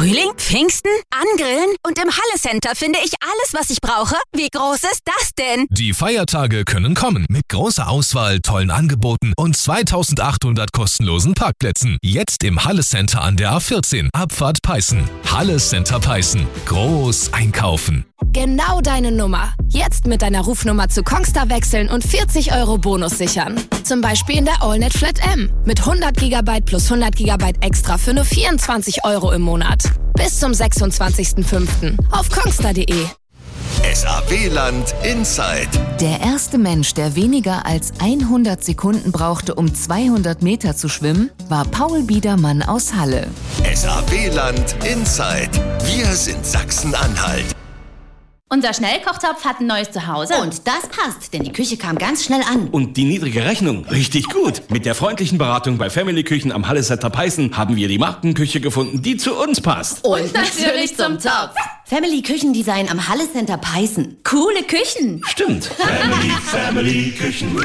Frühling, Pfingsten, Angrillen und im Halle Center finde ich alles, was ich brauche. Wie groß ist das denn? Die Feiertage können kommen mit großer Auswahl, tollen Angeboten und 2800 kostenlosen Parkplätzen. Jetzt im Halle Center an der A14, Abfahrt Peißen. Halle Center Peißen. Groß einkaufen. Genau deine Nummer. Jetzt mit deiner Rufnummer zu Kongstar wechseln und 40 € Bonus sichern. Zum Beispiel in der AllNet Flat M. Mit 100 GB plus 100 GB extra für nur 24 € im Monat. Bis zum 26.05. auf kongstar.de. SAW-Land Inside. Der erste Mensch, der weniger als 100 Sekunden brauchte, um 200 Meter zu schwimmen, war Paul Biedermann aus Halle. SAW-Land Inside. Wir sind Sachsen-Anhalt. Unser Schnellkochtopf hat ein neues Zuhause. Und das passt, denn die Küche kam ganz schnell an. Und die niedrige Rechnung, richtig gut. Mit der freundlichen Beratung bei Family Küchen am Halle Center Peißen haben wir die Markenküche gefunden, die zu uns passt. Und natürlich zum Topf. Family Küchendesign am Halle Center Peißen. Coole Küchen. Stimmt. Family Küchen.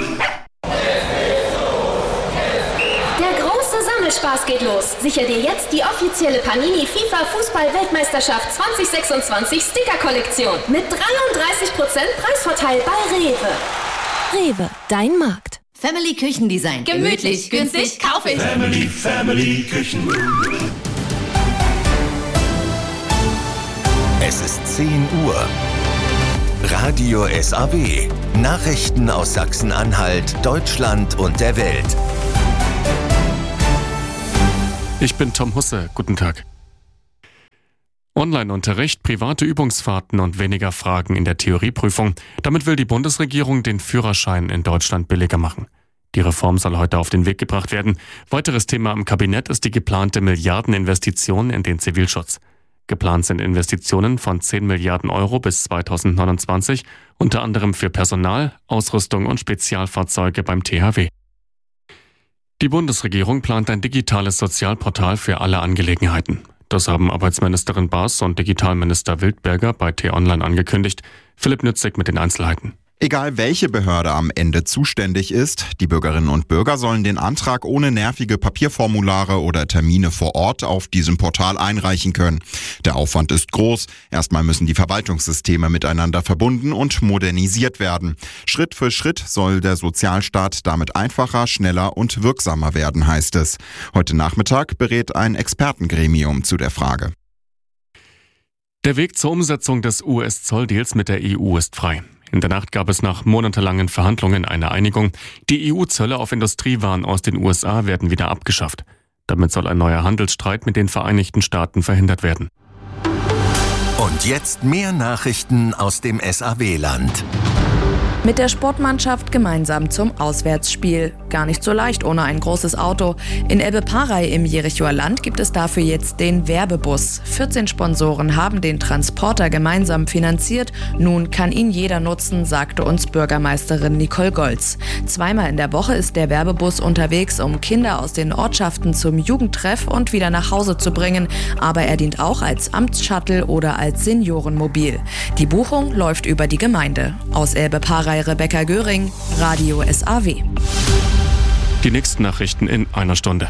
Spaß geht los. Sicher dir jetzt die offizielle Panini FIFA Fußball-Weltmeisterschaft 2026 Sticker-Kollektion mit 33% Preisvorteil bei Rewe. Rewe, dein Markt. Family Küchendesign. Gemütlich, günstig, kauf ich. Family Küchen. Es ist 10 Uhr. Radio SAW. Nachrichten aus Sachsen-Anhalt, Deutschland und der Welt. Ich bin Tom Husse. Guten Tag. Online-Unterricht, private Übungsfahrten und weniger Fragen in der Theorieprüfung. Damit will die Bundesregierung den Führerschein in Deutschland billiger machen. Die Reform soll heute auf den Weg gebracht werden. Weiteres Thema im Kabinett ist die geplante Milliardeninvestition in den Zivilschutz. Geplant sind Investitionen von 10 Milliarden € bis 2029, unter anderem für Personal, Ausrüstung und Spezialfahrzeuge beim THW. Die Bundesregierung plant ein digitales Sozialportal für alle Angelegenheiten. Das haben Arbeitsministerin Baas und Digitalminister Wildberger bei T-Online angekündigt. Philipp Nützig mit den Einzelheiten. Egal welche Behörde am Ende zuständig ist, die Bürgerinnen und Bürger sollen den Antrag ohne nervige Papierformulare oder Termine vor Ort auf diesem Portal einreichen können. Der Aufwand ist groß. Erstmal müssen die Verwaltungssysteme miteinander verbunden und modernisiert werden. Schritt für Schritt soll der Sozialstaat damit einfacher, schneller und wirksamer werden, heißt es. Heute Nachmittag berät ein Expertengremium zu der Frage. Der Weg zur Umsetzung des US-Zolldeals mit der EU ist frei. In der Nacht gab es nach monatelangen Verhandlungen eine Einigung. Die EU-Zölle auf Industriewaren aus den USA werden wieder abgeschafft. Damit soll ein neuer Handelsstreit mit den Vereinigten Staaten verhindert werden. Und jetzt mehr Nachrichten aus dem SAW-Land. Mit der Sportmannschaft gemeinsam zum Auswärtsspiel. Gar nicht so leicht ohne ein großes Auto. In Elbe-Parey im Jerichoer Land gibt es dafür jetzt den Werbebus. 14 Sponsoren haben den Transporter gemeinsam finanziert. Nun kann ihn jeder nutzen, sagte uns Bürgermeisterin Nicole Golz. Zweimal in der Woche ist der Werbebus unterwegs, um Kinder aus den Ortschaften zum Jugendtreff und wieder nach Hause zu bringen. Aber er dient auch als Amtsshuttle oder als Seniorenmobil. Die Buchung läuft über die Gemeinde. Aus Elbe-Parey Rebecca Göring, Radio SAW. Die nächsten Nachrichten in einer Stunde.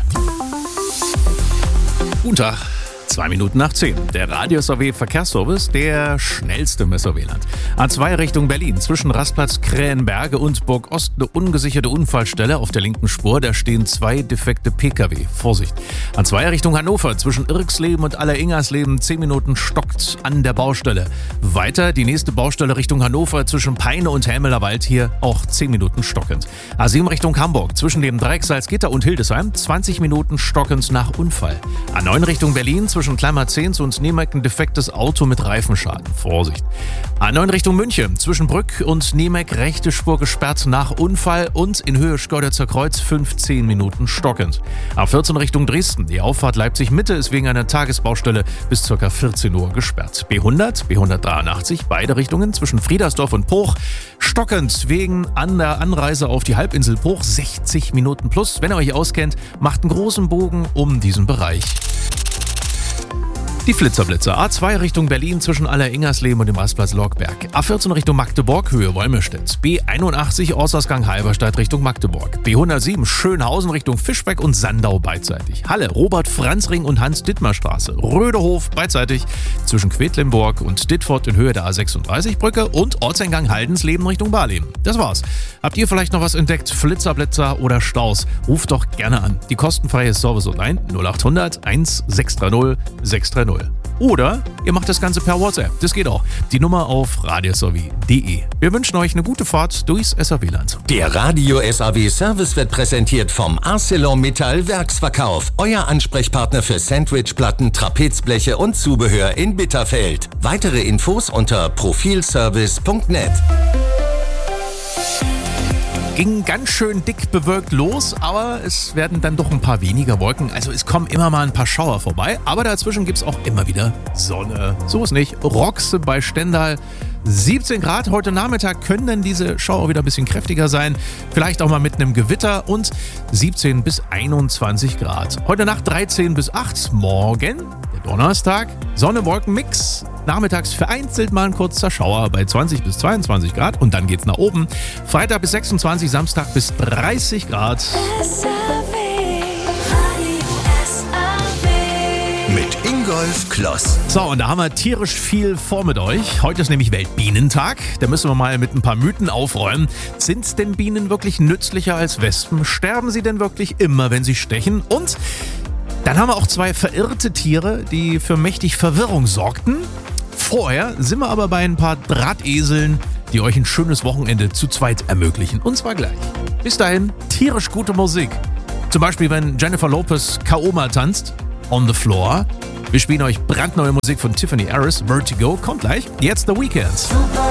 Guten Tag. 2 Minuten nach 10. Der Radio SAW Verkehrsservice, der schnellste im SAW-Land. A2 Richtung Berlin, zwischen Rastplatz Krähenberge und Burg Ost eine ungesicherte Unfallstelle auf der linken Spur. Da stehen 2 defekte Pkw. Vorsicht. A2 Richtung Hannover, zwischen Irksleben und Alleringersleben 10 Minuten stockt an der Baustelle. Weiter die nächste Baustelle Richtung Hannover, zwischen Peine und Helmeler Wald, hier auch 10 Minuten stockend. A7 Richtung Hamburg, zwischen dem Dreieck Salzgitter und Hildesheim 20 Minuten stockend nach Unfall. A9 Richtung Berlin, zwischen Kleinmarzens und Niemek ein defektes Auto mit Reifenschaden. Vorsicht. A9 Richtung München. Zwischen Brück und Niemek rechte Spur gesperrt nach Unfall und in Höhe Schkeuditzer Kreuz 15 Minuten stockend. A14 Richtung Dresden. Die Auffahrt Leipzig-Mitte ist wegen einer Tagesbaustelle bis ca. 14 Uhr gesperrt. B100, B183, beide Richtungen zwischen Friedersdorf und Poch stockend wegen an der Anreise auf die Halbinsel Poch 60 Minuten plus. Wenn ihr euch auskennt, macht einen großen Bogen um diesen Bereich. Die Flitzer-Blitzer. A2 Richtung Berlin zwischen Aller-Ingersleben und dem Rastplatz Lockberg. A14 Richtung Magdeburg, Höhe Wolmestedt. B81 Ortsausgang Halberstadt Richtung Magdeburg. B107 Schönhausen Richtung Fischbeck und Sandau beidseitig. Halle, Robert-Franz-Ring und Hans-Dittmar-Straße. Rödehof beidseitig zwischen Quedlinburg und Dittfurt in Höhe der A36-Brücke und Ortseingang Haldensleben Richtung Barleben. Das war's. Habt ihr vielleicht noch was entdeckt? Flitzer-Blitzer oder Staus? Ruft doch gerne an. Die kostenfreie Service-Hotline 0800 1630 630. Oder ihr macht das Ganze per WhatsApp. Das geht auch. Die Nummer auf radiosav.de. Wir wünschen euch eine gute Fahrt durchs SAW-Land. Der Radio SAW Service wird präsentiert vom ArcelorMittal Werksverkauf. Euer Ansprechpartner für Sandwichplatten, Trapezbleche und Zubehör in Bitterfeld. Weitere Infos unter profilservice.net. Ging ganz schön dick bewölkt los, aber es werden dann doch ein paar weniger Wolken. Also es kommen immer mal ein paar Schauer vorbei, aber dazwischen gibt es auch immer wieder Sonne. So ist nicht. Roxe bei Stendal. 17 Grad. Heute Nachmittag können dann diese Schauer wieder ein bisschen kräftiger sein. Vielleicht auch mal mit einem Gewitter und 17 bis 21 Grad. Heute Nacht 13 bis 8. Morgen, der Donnerstag, Sonne-Wolken-Mix. Nachmittags vereinzelt mal ein kurzer Schauer bei 20 bis 22 Grad und dann geht's nach oben. Freitag bis 26, Samstag bis 30 Grad. Mit Ingolf Kloss. So, und da haben wir tierisch viel vor mit euch. Heute ist nämlich Weltbienentag. Da müssen wir mal mit ein paar Mythen aufräumen. Sind denn Bienen wirklich nützlicher als Wespen? Sterben sie denn wirklich immer, wenn sie stechen? Und dann haben wir auch zwei verirrte Tiere, die für mächtig Verwirrung sorgten. Vorher sind wir aber bei ein paar Drahteseln, die euch ein schönes Wochenende zu zweit ermöglichen. Und zwar gleich. Bis dahin, tierisch gute Musik. Zum Beispiel, wenn Jennifer Lopez Kaoma tanzt, On the Floor. Wir spielen euch brandneue Musik von Tiffany Harris, Vertigo. Kommt gleich. Jetzt The Weeknd.